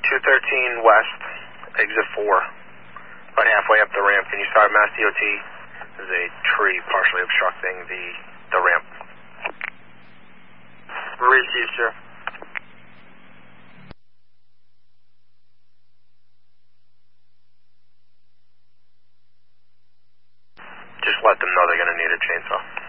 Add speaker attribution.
Speaker 1: 213 West, exit 4. About halfway up the ramp. Can you start Mass DOT? There's a tree partially obstructing the ramp.
Speaker 2: Received, sir.
Speaker 1: Just let them know they're going to need a chainsaw.